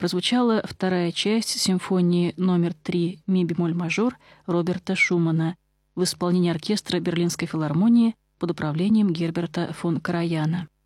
прозвучала вторая часть симфонии номер 3 ми-бемоль-мажор Роберта Шумана в исполнении оркестра Берлинской филармонии под управлением Герберта фон Караяна.